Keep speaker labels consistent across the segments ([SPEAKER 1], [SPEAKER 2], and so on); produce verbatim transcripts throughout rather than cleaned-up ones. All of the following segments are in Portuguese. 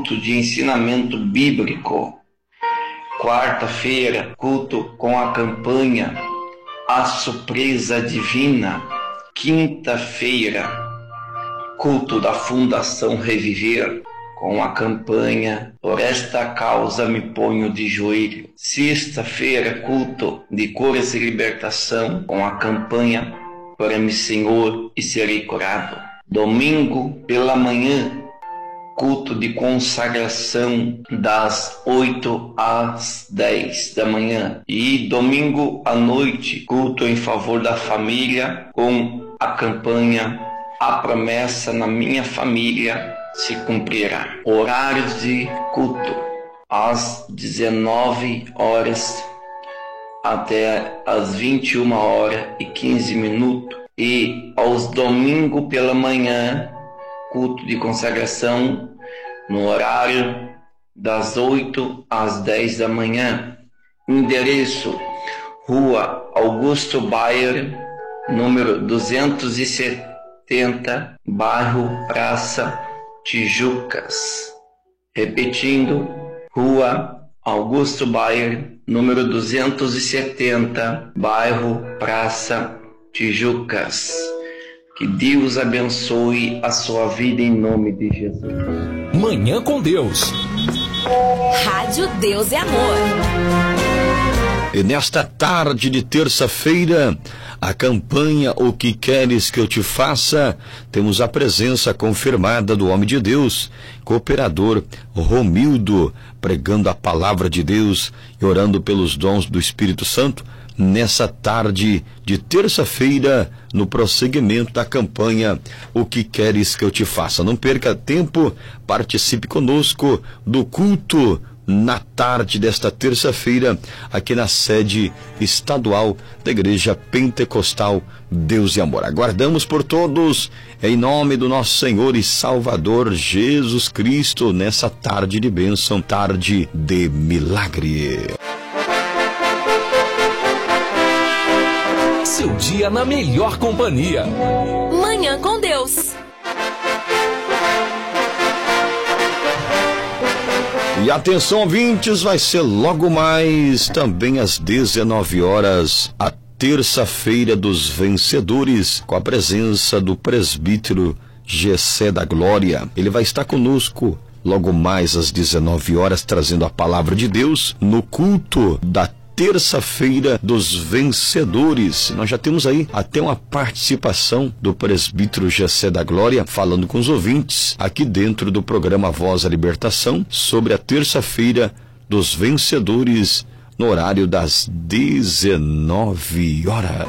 [SPEAKER 1] culto de ensinamento bíblico. Quarta-feira, culto com a campanha A Surpresa Divina. Quinta-feira, culto da Fundação Reviver, com a campanha Por Esta Causa Me Ponho de Joelho. Sexta-feira, culto de curas e libertação, com a campanha Ora-me, Senhor, e serei curado. Domingo pela manhã, culto de consagração das oito às dez da manhã. E domingo à noite, culto em favor da família, com a campanha A Promessa na Minha Família se Cumprirá. Horários de culto: às dezenove horas até às vinte e uma horas e quinze minutos. E aos domingos pela manhã, culto de consagração no horário das oito às dez da manhã. Endereço: Rua Augusto Bayer, número duzentos e setenta, bairro Praça Tijucas. Repetindo, Rua Augusto Bayer, número duzentos e setenta, bairro Praça Tijucas. Que Deus abençoe a sua vida em nome de Jesus.
[SPEAKER 2] Manhã com Deus.
[SPEAKER 3] Rádio Deus é Amor.
[SPEAKER 2] E nesta tarde de terça-feira, a campanha O Que Queres Que Eu Te Faça, temos a presença confirmada do homem de Deus, cooperador Romildo, pregando a palavra de Deus e orando pelos dons do Espírito Santo, nessa tarde de terça-feira, no prosseguimento da campanha O Que Queres Que Eu Te Faça. Não perca tempo, participe conosco do culto na tarde desta terça-feira, aqui na sede estadual da Igreja Pentecostal Deus e Amor. Aguardamos por todos, em nome do nosso Senhor e Salvador Jesus Cristo, nessa tarde de bênção, tarde de milagre.
[SPEAKER 4] Seu dia na melhor companhia.
[SPEAKER 3] Manhã com Deus.
[SPEAKER 2] E atenção, ouvintes, vai ser logo mais, também às dezenove horas, a terça-feira dos vencedores, com a presença do presbítero Gessé da Glória. Ele vai estar conosco logo mais às dezenove horas, trazendo a palavra de Deus no culto da terça-feira dos vencedores. Nós já temos aí até uma participação do presbítero Gessé da Glória falando com os ouvintes aqui dentro do programa Voz da Libertação sobre a terça-feira dos vencedores no horário das dezenove horas.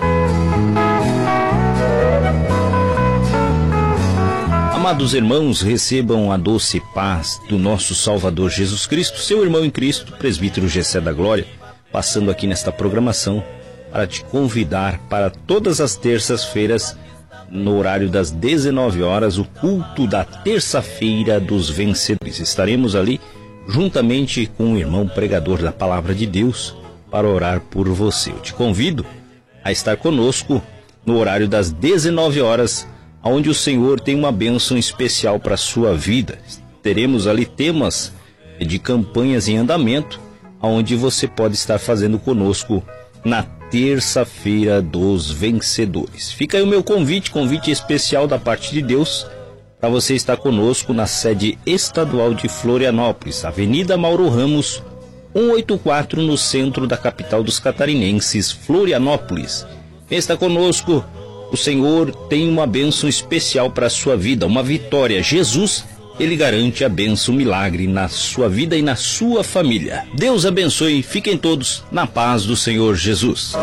[SPEAKER 5] Amados irmãos, recebam a doce paz do nosso Salvador Jesus Cristo, seu irmão em Cristo, presbítero Gessé da Glória, passando aqui nesta programação para te convidar para todas as terças-feiras, no horário das dezenove horas, o culto da terça-feira dos vencedores. Estaremos ali juntamente com o irmão pregador da Palavra de Deus para orar por você. Eu te convido a estar conosco no horário das dezenove horas, onde o Senhor tem uma bênção especial para a sua vida. Teremos ali temas de campanhas em andamento, onde você pode estar fazendo conosco na terça-feira dos vencedores. Fica aí o meu convite, convite especial da parte de Deus, para você estar conosco na sede estadual de Florianópolis, Avenida Mauro Ramos, cento e oitenta e quatro, no centro da capital dos catarinenses, Florianópolis. Vem estar conosco, o Senhor tem uma bênção especial para a sua vida, uma vitória. Jesus, Ele garante a bênção, o milagre na sua vida e na sua família. Deus abençoe, fiquem todos na paz do Senhor Jesus.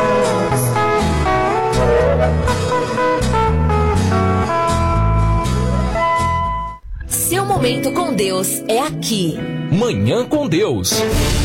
[SPEAKER 3] Seu momento com Deus é aqui.
[SPEAKER 4] Manhã com Deus.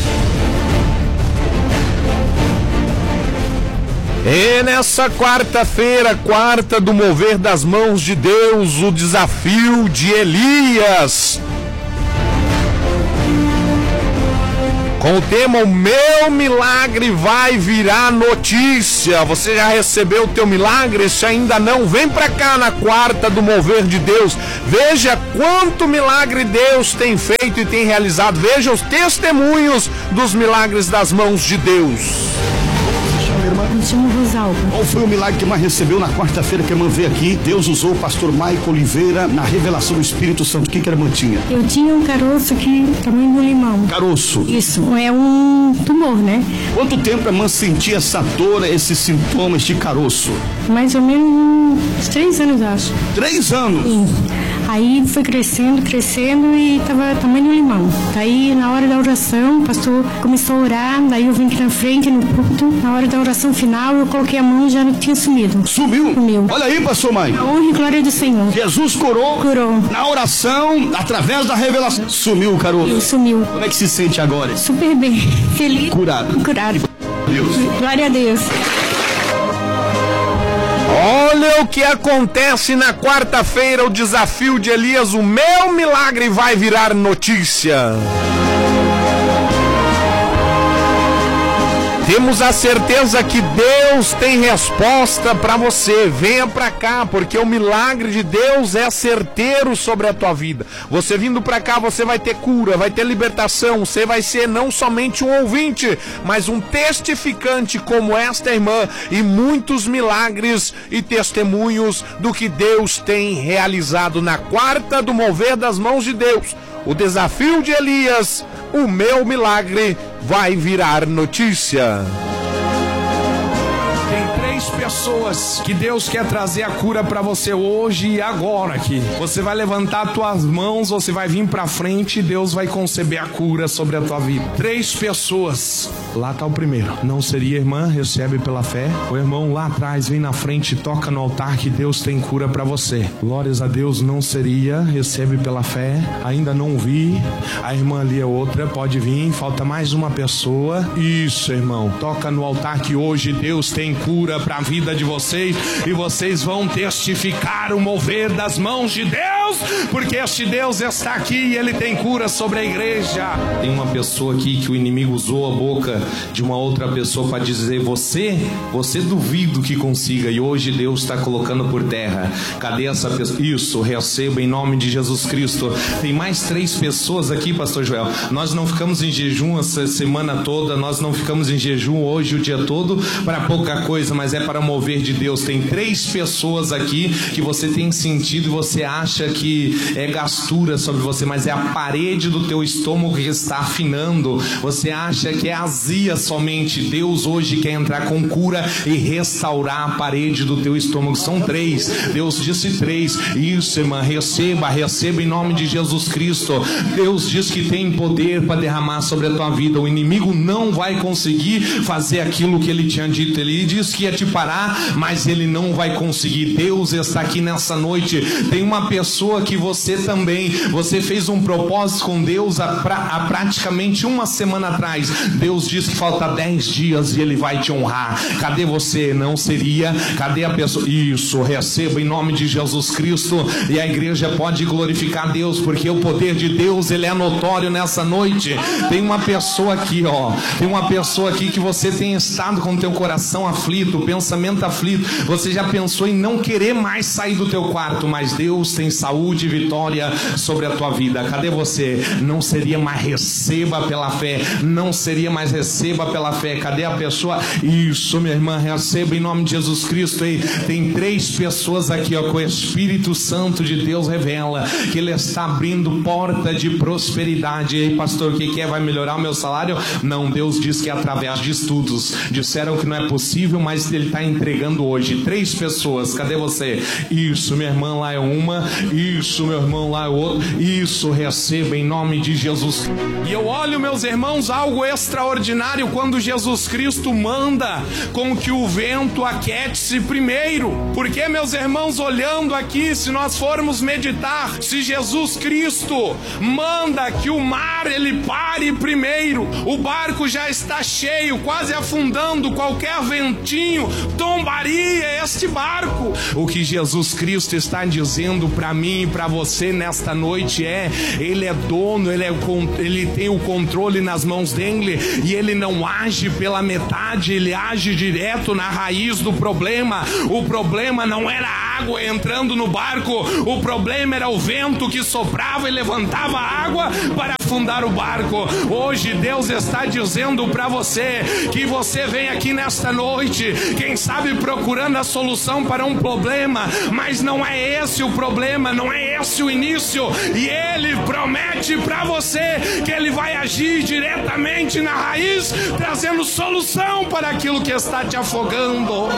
[SPEAKER 6] E nessa quarta-feira, quarta do mover das mãos de Deus, o desafio de Elias. com o tema O Meu Milagre Vai Virar Notícia. Você já recebeu o teu milagre? Se ainda não, vem pra cá na quarta do Mover de Deus. Veja quanto milagre Deus tem feito e tem realizado. Veja os testemunhos dos milagres das mãos de Deus.
[SPEAKER 7] Me chamo Rosalba.
[SPEAKER 8] Qual foi o milagre que mais recebeu na quarta-feira que a irmã veio aqui? Deus usou o pastor Maico Oliveira na revelação do Espírito Santo. O que que a irmã tinha?
[SPEAKER 7] Eu tinha um caroço que tamanho do limão.
[SPEAKER 8] Caroço?
[SPEAKER 7] Isso, é um tumor, né?
[SPEAKER 8] Quanto tempo a irmã sentia essa dor, esses sintomas de caroço?
[SPEAKER 7] Mais ou menos uns três anos, acho.
[SPEAKER 8] Três anos?
[SPEAKER 7] Sim. Aí foi crescendo, crescendo e tava tamanho do limão. Daí na hora da oração, o pastor começou a orar, daí eu vim aqui na frente no culto. Na hora da oração final, eu coloquei a mão e já não tinha sumido.
[SPEAKER 8] Sumiu?
[SPEAKER 7] Sumiu.
[SPEAKER 8] Olha aí, pastor Maico.
[SPEAKER 7] A honra e glória do Senhor.
[SPEAKER 8] Jesus curou.
[SPEAKER 7] Curou.
[SPEAKER 8] Na oração, através da revelação. Sumiu o caroço.
[SPEAKER 7] Sumiu.
[SPEAKER 8] Como é que se sente agora?
[SPEAKER 7] Super bem. Feliz.
[SPEAKER 8] Curado.
[SPEAKER 7] Curado.
[SPEAKER 8] Deus.
[SPEAKER 7] Glória a Deus.
[SPEAKER 6] Olha o que acontece na quarta-feira, o desafio de Elias, o meu milagre vai virar notícia. Temos a certeza que Deus tem resposta para você. Venha para cá, porque o milagre de Deus é certeiro sobre a tua vida. Você vindo para cá, você vai ter cura, vai ter libertação. Você vai ser não somente um ouvinte, mas um testificante como esta irmã e muitos milagres e testemunhos do que Deus tem realizado na quarta do Mover das Mãos de Deus. O desafio de Elias, o meu milagre vai virar notícia.
[SPEAKER 9] Tem três pessoas que Deus quer trazer a cura para você hoje e agora aqui. Você vai levantar tuas mãos, você vai vir para frente e Deus vai conceber a cura sobre a tua vida. Três pessoas. Lá tá o primeiro. Não seria, irmã? Recebe pela fé. O irmão lá atrás vem na frente e toca no altar que Deus tem cura para você. Glórias a Deus. Não seria? Recebe pela fé. Ainda não vi. A irmã ali é outra. Pode vir. Falta mais uma pessoa. Isso, irmão. Toca no altar que hoje Deus tem cura para a vida de vocês e vocês vão testificar o mover das mãos de Deus, porque este Deus está aqui e Ele tem cura sobre a igreja. Tem uma pessoa aqui que o inimigo usou a boca de uma outra pessoa para dizer: você, você duvido que consiga, e hoje Deus está colocando por terra. Cadê essa pessoa? Isso, receba em nome de Jesus Cristo. Tem mais três pessoas aqui, pastor Joel. Nós não ficamos em jejum essa semana toda, nós não ficamos em jejum hoje o dia todo para pouca coisa, mas é para mover de Deus. Tem três pessoas aqui que você tem sentido e você acha que é gastura sobre você, mas é a parede do teu estômago que está afinando. Você acha que é azia somente. Deus hoje quer entrar com cura e restaurar a parede do teu estômago. São três. Deus disse três. Isso, irmã, receba, receba em nome de Jesus Cristo. Deus diz que tem poder para derramar sobre a tua vida. O inimigo não vai conseguir fazer aquilo que ele tinha dito. Ele disse que ia te parar, mas ele não vai conseguir. Deus está aqui nessa noite. Tem uma pessoa que você também, você fez um propósito com Deus há, pra, há praticamente uma semana atrás. Deus diz que falta dez dias e Ele vai te honrar. Cadê você? Não seria? Cadê a pessoa? Isso, receba em nome de Jesus Cristo. E a igreja pode glorificar Deus, porque o poder de Deus, ele é notório nessa noite. Tem uma pessoa aqui, ó. Tem uma pessoa aqui que você tem estado com o teu coração aflito, pensamento aflito. Você já pensou em não querer mais sair do teu quarto, mas Deus tem saúde e vitória sobre a tua vida. Cadê você? Não seria mais, receba pela fé. Não seria mais, receba pela fé. Cadê a pessoa? Isso, minha irmã, receba em nome de Jesus Cristo. E tem três pessoas aqui, ó, que o Espírito Santo de Deus revela que Ele está abrindo porta de prosperidade. E aí, pastor, o que que é? Vai melhorar o meu salário? Não, Deus diz que é através de estudos. Disseram que não é possível, mas Ele está entregando hoje. Três pessoas, cadê você? Isso, minha irmã lá é uma. Isso, meu irmão lá é outro. Isso, receba em nome de Jesus. E eu olho, meus irmãos, algo extraordinário quando Jesus Cristo manda com que o vento aquete-se primeiro. Porque, meus irmãos, olhando aqui, se nós formos meditar, se Jesus Cristo manda que o mar ele pare primeiro, o barco já está cheio, quase afundando, qualquer ventinho tombaria este barco. O que Jesus Cristo está dizendo para mim e para você nesta noite é: Ele é dono, ele, é, ele tem o controle nas mãos dele, e Ele não age pela metade, Ele age direto na raiz do problema. O problema não era a água entrando no barco, o problema era o vento que soprava e levantava a água para afundar o barco. Hoje Deus está dizendo para você que você vem aqui nesta noite, quem sabe procurando a solução para um problema, mas não é esse o problema, não é esse o início, e Ele promete para você que Ele vai agir diretamente na raiz, trazendo solução para aquilo que está te afogando.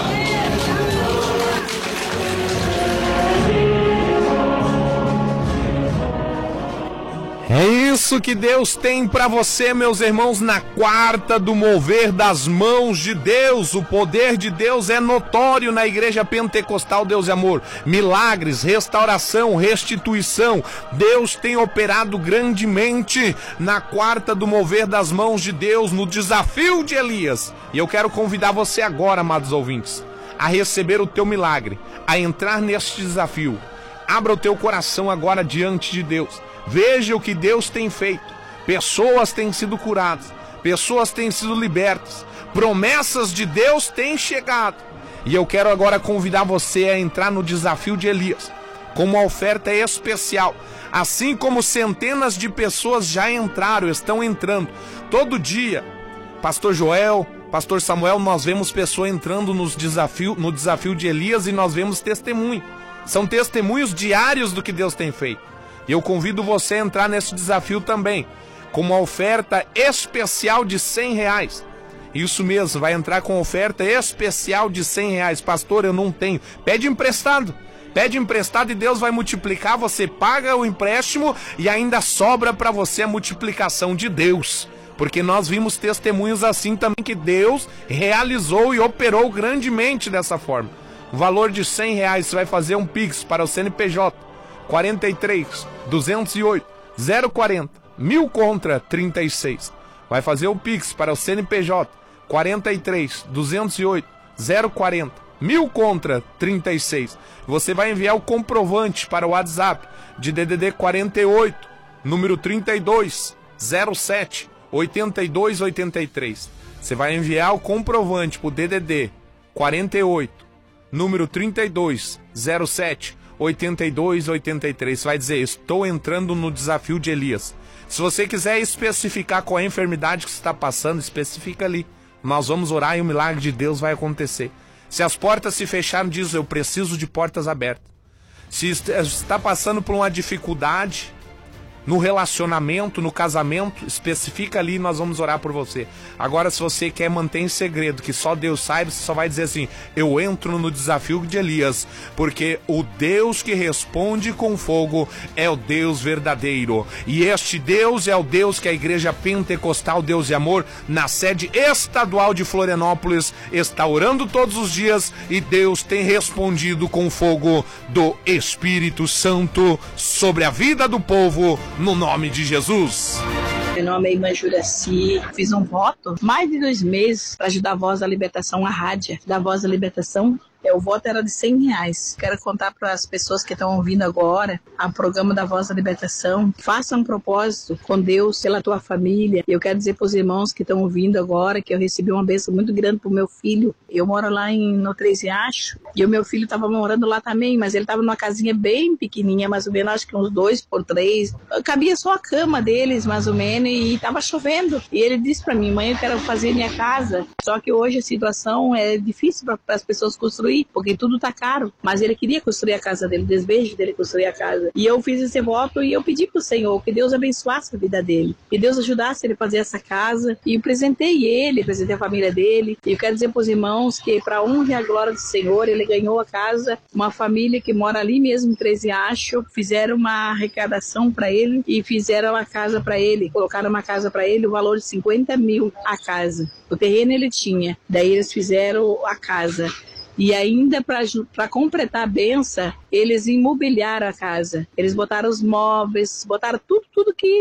[SPEAKER 6] É isso que Deus tem para você, meus irmãos, na quarta do mover das mãos de Deus. O poder de Deus é notório na Igreja Pentecostal Deus e Amor. Milagres, restauração, restituição. Deus tem operado grandemente na quarta do mover das mãos de Deus, no desafio de Elias. E eu quero convidar você agora, amados ouvintes, a receber o teu milagre, a entrar neste desafio. Abra o teu coração agora diante de Deus. Veja o que Deus tem feito. Pessoas têm sido curadas, pessoas têm sido libertas, promessas de Deus têm chegado. E eu quero agora convidar você a entrar no desafio de Elias, com uma oferta especial. Assim como centenas de pessoas já entraram, estão entrando. Todo dia, Pastor Joel, Pastor Samuel, nós vemos pessoas entrando nos desafio, no desafio de Elias, e nós vemos testemunho. São testemunhos diários do que Deus tem feito. E eu convido você a entrar nesse desafio também, com uma oferta especial de cem reais. Isso mesmo, vai entrar com oferta especial de cem reais. Pastor, eu não tenho. Pede emprestado. Pede emprestado e Deus vai multiplicar. Você paga o empréstimo e ainda sobra para você a multiplicação de Deus. Porque nós vimos testemunhos assim também, que Deus realizou e operou grandemente dessa forma. O valor de cem reais, você vai fazer um Pix para o C N P J. quarenta e três, duzentos e oito, zero quarenta, mil contra trinta e seis. Vai fazer o Pix para o C N P J quarenta e três, duzentos e oito, zero quarenta, mil contra trinta e seis. Você vai enviar o comprovante para o WhatsApp de D D D quarenta e oito, número trinta e dois, zero sete, oitenta e dois, oitenta e três. Você vai enviar o comprovante para o D D D quarenta e oito, número trinta e dois, zero sete, oitenta e dois, oitenta e três. Vai dizer: estou entrando no desafio de Elias. Se você quiser especificar qual é a enfermidade que você está passando, especifica ali. Nós vamos orar e o milagre de Deus vai acontecer. Se as portas se fecharam, diz: eu preciso de portas abertas. Se está passando por uma dificuldade no relacionamento, no casamento, especifica ali e nós vamos orar por você. Agora, se você quer manter em segredo, que só Deus saiba, você só vai dizer assim: eu entro no desafio de Elias, porque o Deus que responde com fogo é o Deus verdadeiro. E este Deus é o Deus que a Igreja Pentecostal Deus e Amor, na sede estadual de Florianópolis, está orando todos os dias, e Deus tem respondido com fogo do Espírito Santo sobre a vida do povo, no nome de Jesus.
[SPEAKER 10] Meu nome é Irmã Juraci. Fiz um voto mais de dois meses para ajudar a Voz da Libertação, a rádio da Voz da Libertação. O voto era de cem reais. Quero contar para as pessoas que estão ouvindo agora o programa da Voz da Libertação. Faça um propósito com Deus pela tua família. Eu quero dizer para os irmãos que estão ouvindo agora que eu recebi uma bênção muito grande para o meu filho. Eu moro lá em, no Três Riachos, e o meu filho estava morando lá também, mas ele estava numa casinha bem pequenininha, mais ou menos, acho que uns dois por três. Cabia só a cama deles, mais ou menos, e estava chovendo. E ele disse para mim: mãe, eu quero fazer minha casa. Só que hoje a situação é difícil para as pessoas construir, porque tudo tá caro, mas ele queria construir a casa dele, o desejo dele construir a casa. E eu fiz esse voto e eu pedi pro Senhor que Deus abençoasse a vida dele, que Deus ajudasse ele a fazer essa casa, e eu presentei ele, presentei a família dele. E eu quero dizer pros irmãos que, para honra e a glória do Senhor, ele ganhou a casa. Uma família que mora ali mesmo em Três Riachos fizeram uma arrecadação para ele e fizeram a casa para ele, colocaram uma casa para ele, o valor de cinquenta mil a casa. O terreno ele tinha, daí eles fizeram a casa. E ainda para completar a benção, eles imobiliaram a casa. Eles botaram os móveis, botaram tudo, tudo que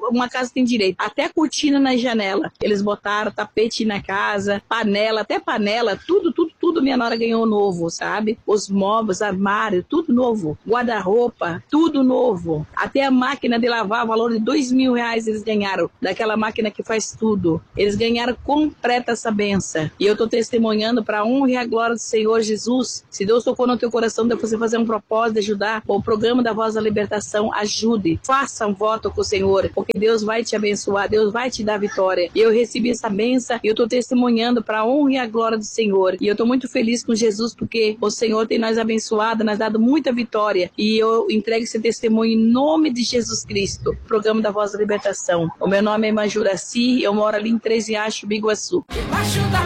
[SPEAKER 10] uma casa tem direito. Até cortina na janela. Eles botaram tapete na casa, panela, até panela, tudo, tudo, tudo minha nora ganhou novo, sabe? Os móveis, armário, tudo novo. Guarda-roupa, tudo novo. Até a máquina de lavar, valor de dois mil reais eles ganharam. Daquela máquina que faz tudo. Eles ganharam completa essa benção. E eu tô testemunhando para a honra e a glória do Senhor Jesus. Se Deus tocou no teu coração de você fazer um propósito de ajudar o programa da Voz da Libertação, ajude. Faça um voto com o Senhor, porque Deus vai te abençoar, Deus vai te dar vitória. E eu recebi essa benção e eu tô testemunhando para a honra e a glória do Senhor. E eu tô muito feliz com Jesus, porque o Senhor tem nós abençoado, nos dado muita vitória. E eu entrego esse testemunho em nome de Jesus Cristo. Programa da Voz da Libertação. O meu nome é Irmã Juraci, eu moro ali em Três Riachos, Biguaçu.